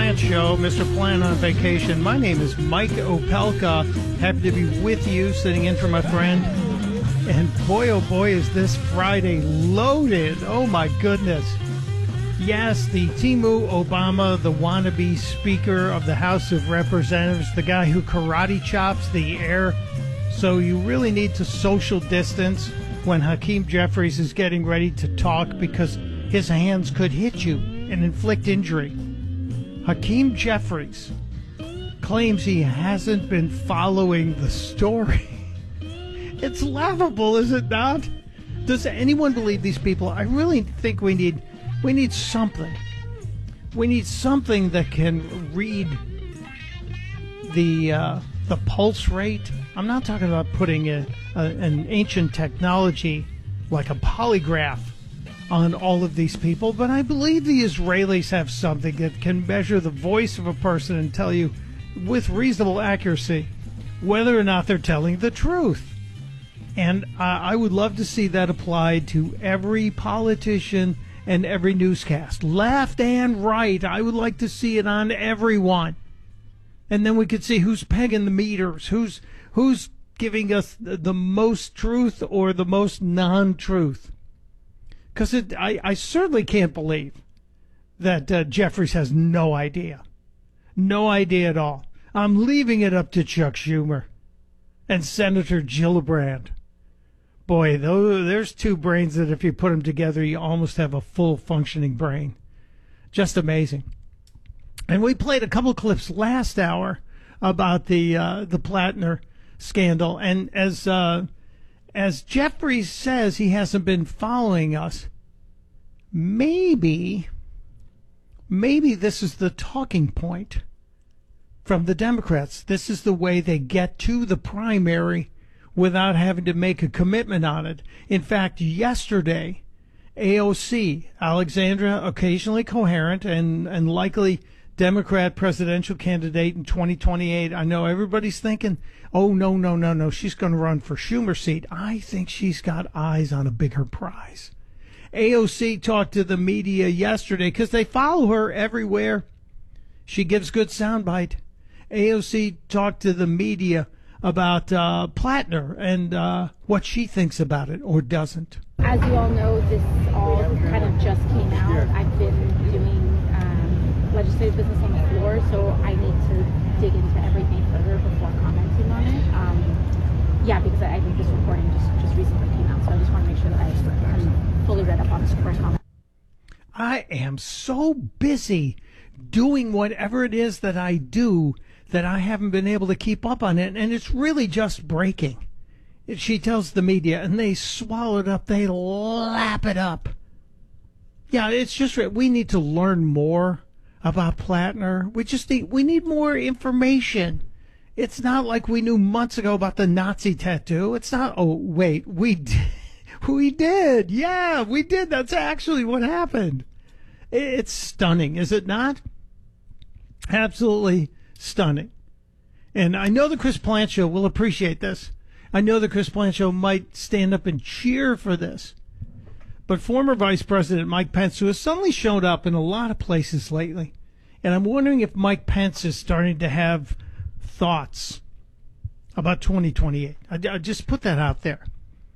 Plant Show. Mr. Plant on vacation. My name is Mike Opelka. Happy to be with you, sitting in for my friend. And boy, oh boy, is this Friday loaded. Oh, my goodness. Yes, the Timu Obama, the wannabe Speaker of the House of Representatives, the guy who karate chops the air. So you really need to social distance when Hakeem Jeffries is getting ready to talk because his hands could hit you and inflict injury. Hakeem Jeffries claims he hasn't been following the story. It's laughable, is it not? Does anyone believe these people? I really think we need something. We need something that can read the pulse rate. I'm not talking about putting an ancient technology like a polygraph on all of these people, but I believe the Israelis have something that can measure the voice of a person and tell you with reasonable accuracy whether or not they're telling the truth. And I would love to see that applied to every politician and every newscast, left and right. I would like to see it on everyone. And then we could see who's pegging the meters, who's giving us the most truth or the most non-truth. Because I certainly can't believe that Jeffries has no idea. No idea at all. I'm leaving it up to Chuck Schumer and Senator Gillibrand. Boy, there's two brains that if you put them together, you almost have a full functioning brain. Just amazing. And we played a couple clips last hour about the Plattner scandal. And as Jeffries says, he hasn't been following us. Maybe this is the talking point from the Democrats. This is the way they get to the primary without having to make a commitment on it. In fact, yesterday, AOC, Alexandra, occasionally coherent and likely Democrat presidential candidate in 2028. I know everybody's thinking, oh, no, she's going to run for Schumer's seat. I think she's got eyes on a bigger prize. AOC talked to the media yesterday because they follow her everywhere. She gives good soundbite. AOC talked to the media about Plattner and what she thinks about it or doesn't. As you all know, this all kind of just came out. I've been doing legislative business on the floor, so I need to dig into everything further before commenting on it. Because I think this reporting just recently came out, so I just want to make sure that I'm fully read up on this before I comment. I am so busy doing whatever it is that I do that I haven't been able to keep up on it, and it's really just breaking. She tells the media, and they swallow it up, they lap it up. Yeah, it's just, we need to learn more about Plattner. We need more information. It's not like we knew months ago about the Nazi tattoo. It's not, oh, wait, we did. Yeah, we did. That's actually what happened. It's stunning, is it not? Absolutely stunning. And I know the Chris Plant Show will appreciate this. I know the Chris Plant Show might stand up and cheer for this. But former Vice President Mike Pence, who has suddenly showed up in a lot of places lately, and I'm wondering if Mike Pence is starting to have thoughts about 2028. I just put that out there.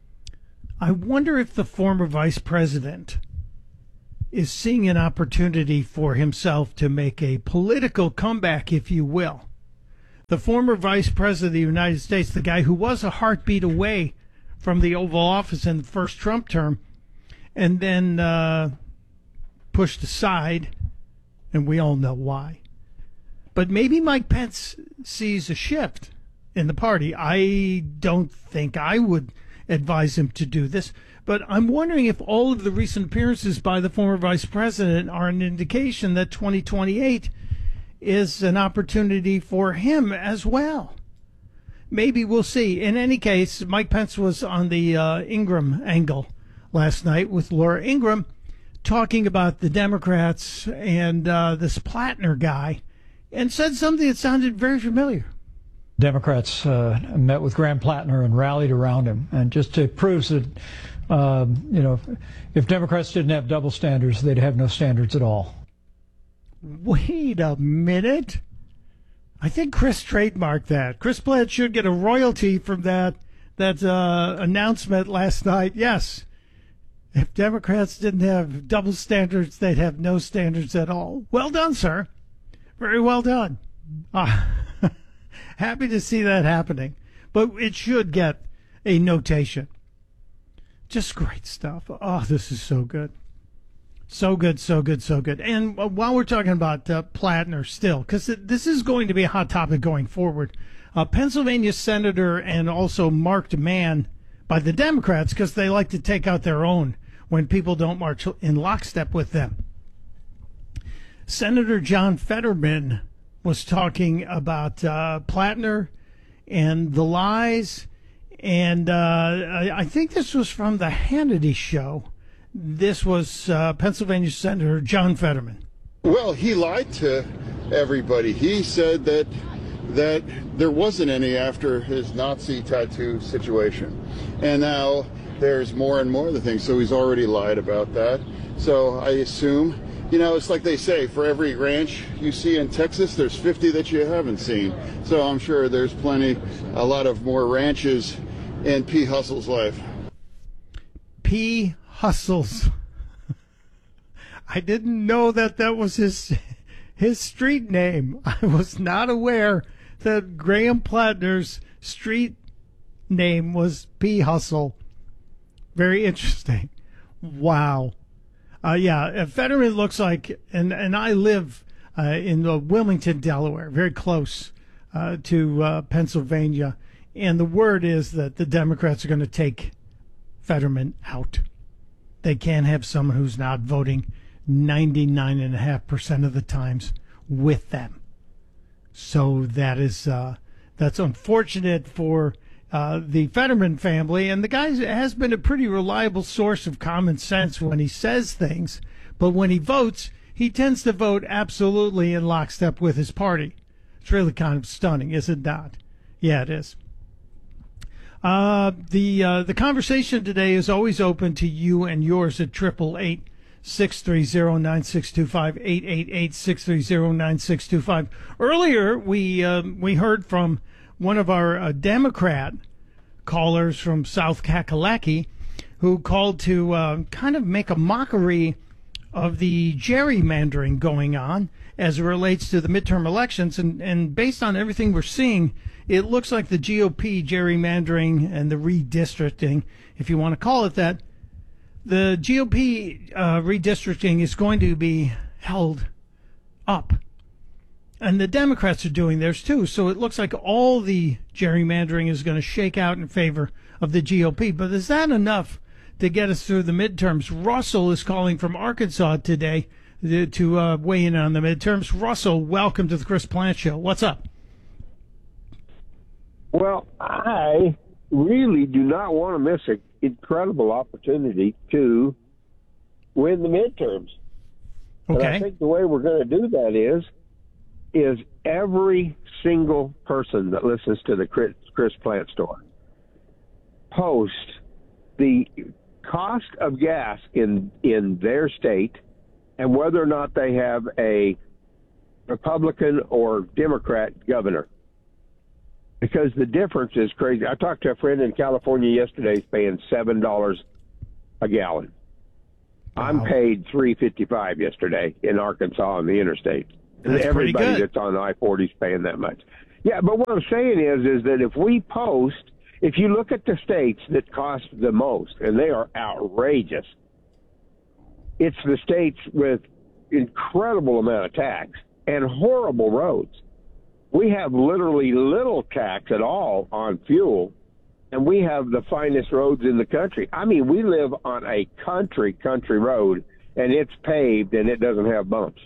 I wonder if the former Vice President is seeing an opportunity for himself to make a political comeback, if you will. The former Vice President of the United States, the guy who was a heartbeat away from the Oval Office in the first Trump term, and then pushed aside, and we all know why. But maybe Mike Pence sees a shift in the party. I don't think I would advise him to do this, but I'm wondering if all of the recent appearances by the former vice president are an indication that 2028 is an opportunity for him as well. Maybe we'll see. In any case, Mike Pence was on the Ingram angle last night with Laura Ingram talking about the Democrats and this Plattner guy, and said something that sounded very familiar. Democrats met with Graham Plattner and rallied around him, and just to prove that, if Democrats didn't have double standards, they'd have no standards at all. Wait a minute. I think Chris trademarked that. Chris Plants should get a royalty from that announcement last night. Yes. If Democrats didn't have double standards, they'd have no standards at all. Well done, sir. Very well done. Happy to see that happening. But it should get a notation. Just great stuff. Oh, this is so good. So good, so good, so good. And while we're talking about Plattner still, because this is going to be a hot topic going forward, Pennsylvania Senator and also marked man by the Democrats because they like to take out their own when people don't march in lockstep with them. Senator John Fetterman was talking about Plattner and the lies, and I think this was from the Hannity show. This was Pennsylvania Senator John Fetterman. Well, he lied to everybody. He said that there wasn't any after his Nazi tattoo situation. And now there's more and more of the things. So he's already lied about that. So I assume, it's like they say, for every ranch you see in Texas, there's 50 that you haven't seen. So I'm sure there's a lot of more ranches in P. Hustle's life. P. Hustles. I didn't know that was his street name. I was not aware that Graham Plattner's street name was P. Hustle. Very interesting. Wow. Fetterman looks like, and I live in Wilmington, Delaware, very close to Pennsylvania, and the word is that the Democrats are going to take Fetterman out. They can't have someone who's not voting 99.5% of the times with them. So that's unfortunate for the Fetterman family. And the guy has been a pretty reliable source of common sense when he says things. But when he votes, he tends to vote absolutely in lockstep with his party. It's really kind of stunning, is it not? Yeah, it is. The conversation today is always open to you and yours at 888-630-9625, 888-630-9625. Earlier, we heard from one of our Democrat callers from South Kakalaki who called to kind of make a mockery of the gerrymandering going on as it relates to the midterm elections. And based on everything we're seeing, it looks like the GOP gerrymandering and the redistricting, if you want to call it that, the GOP redistricting is going to be held up. And the Democrats are doing theirs too. So it looks like all the gerrymandering is going to shake out in favor of the GOP. But is that enough to get us through the midterms? Russell is calling from Arkansas today to weigh in on the midterms. Russell, welcome to the Chris Plants Show. What's up? Well, I really do not want to miss an incredible opportunity to win the midterms. Okay. And I think the way we're going to do that is every single person that listens to the Chris Plant Store post the cost of gas in their state and whether or not they have a Republican or Democrat governor. Because the difference is crazy. I talked to a friend in California yesterday. He's paying $7 a gallon. Wow. I'm paid $3.55 yesterday in Arkansas on the interstate. That's everybody that's on I-40 is paying that much. Yeah, but what I'm saying is that if you look at the states that cost the most, and they are outrageous, it's the states with incredible amount of tax and horrible roads. We have literally little tax at all on fuel, and we have the finest roads in the country. I mean, we live on a country road, and it's paved, and it doesn't have bumps.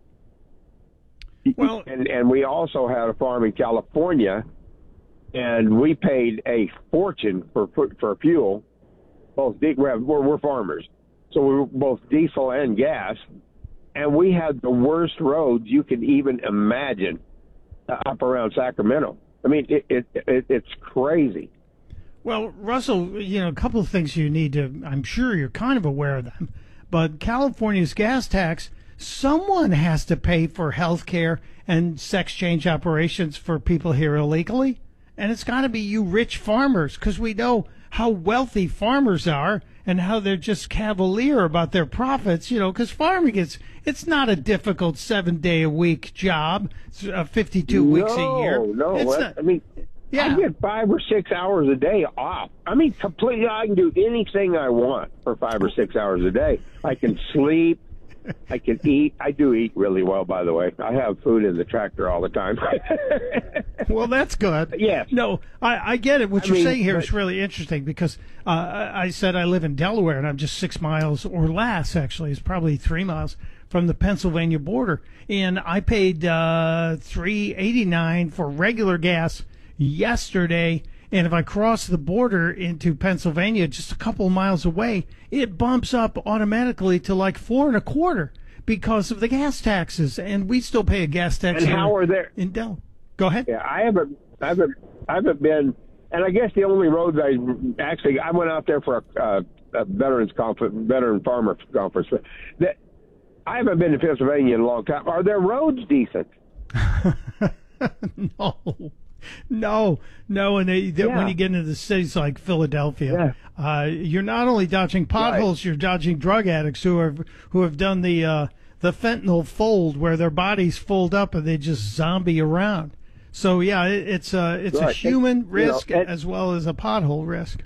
Well, and we also had a farm in California, and we paid a fortune for fuel. We're farmers, so we're both diesel and gas, and we had the worst roads you can even imagine up around Sacramento. I mean, it's crazy. Well, Russell, a couple of things you need to, I'm sure you're kind of aware of them, but California's gas tax someone has to pay for health care and sex change operations for people here illegally. And it's got to be you rich farmers, because we know how wealthy farmers are and how they're just cavalier about their profits, because farming it's not a difficult 7-day-a-week job, 52 weeks a year. No, yeah. I get 5 or 6 hours a day off. Completely, I can do anything I want for 5 or 6 hours a day. I can sleep. I can eat. I do eat really well, by the way. I have food in the tractor all the time. Well, that's good. Yes. No, I get it. What you're saying here is really interesting, because I said I live in Delaware, and I'm just 6 miles or less, actually. It's probably 3 miles from the Pennsylvania border. And I paid $3.89 for regular gas yesterday. And if I cross the border into Pennsylvania, just a couple of miles away, it bumps up automatically to like $4.25 because of the gas taxes. And we still pay a gas tax. And how are there? In Delaware. Go ahead. Yeah, I haven't been, and I guess the only roads I went out there for a veteran farmer conference. But I haven't been to Pennsylvania in a long time. Are their roads decent? No. And when you get into the cities like Philadelphia, you're not only dodging potholes, you're dodging drug addicts who have done the fentanyl fold, where their bodies fold up and they just zombie around. So yeah, it's a human risk as well as a pothole risk.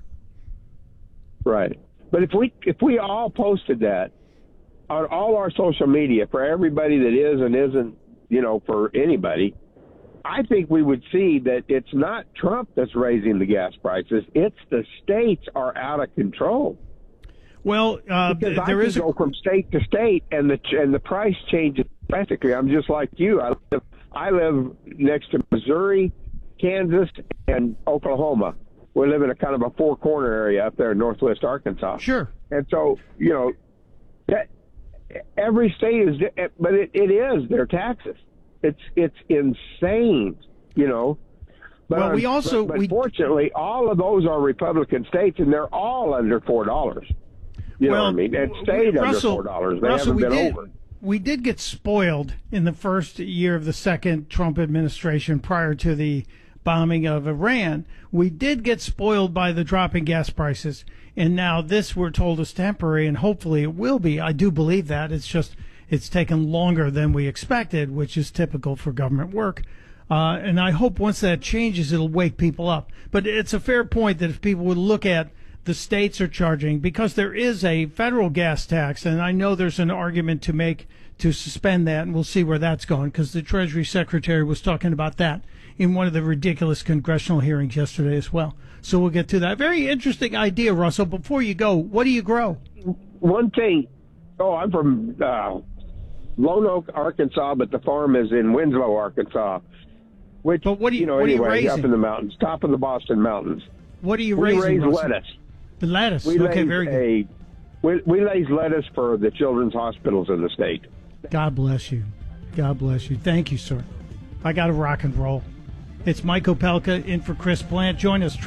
Right. But if we all posted that on all our social media for everybody that is and isn't, for anybody, I think we would see that it's not Trump that's raising the gas prices. It's the states are out of control. Well, because I can go from state to state, and the price changes drastically. I'm just like you. I live next to Missouri, Kansas, and Oklahoma. We live in a kind of a four-corner area up there in northwest Arkansas. Sure. And so, that every state is, but it is their taxes. It's insane, But well, fortunately, all of those are Republican states, and they're all under $4. You know what I mean? And stayed under $4. They haven't been over. We did get spoiled in the first year of the second Trump administration prior to the bombing of Iran. We did get spoiled by the dropping gas prices, and now this, we're told, is temporary, and hopefully it will be. I do believe that. It's taken longer than we expected, which is typical for government work. And I hope once that changes, it'll wake people up. But it's a fair point that if people would look at the states are charging, because there is a federal gas tax, and I know there's an argument to make to suspend that, and we'll see where that's going, because the Treasury Secretary was talking about that in one of the ridiculous congressional hearings yesterday as well. So we'll get to that. Very interesting idea, Russell. Before you go, what do you grow? One thing. I'm from Lone Oak, Arkansas, but the farm is in Winslow, Arkansas. But what are you raising? Up in the mountains, top of the Boston Mountains. What are you raising? We raise lettuce. The lettuce. We okay, very good. We raise lettuce for the children's hospitals in the state. God bless you. God bless you. Thank you, sir. I got to rock and roll. It's Mike Opelka in for Chris Plant. Join us,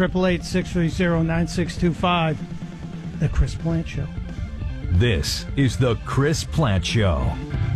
888-630-9625. The Chris Plant Show. This is the Chris Plant Show.